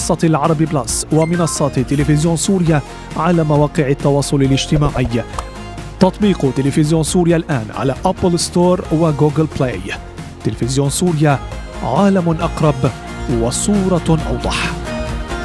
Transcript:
منصة العربي بلس ومنصات تلفزيون سوريا على مواقع التواصل الاجتماعي. تطبيق تلفزيون سوريا الآن على أبل ستور وجوجل بلاي. تلفزيون سوريا، عالم أقرب وصورة أوضح.